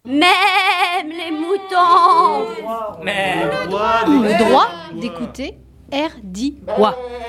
Même les moutons. Mais Le droit d'écouter R dit quoi?